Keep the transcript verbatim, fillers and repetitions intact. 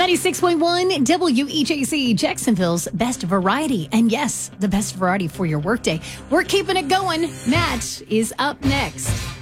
ninety-six point one W E J C, Jacksonville's best variety. And yes, the best variety for your workday. We're keeping it going. Matt is up next.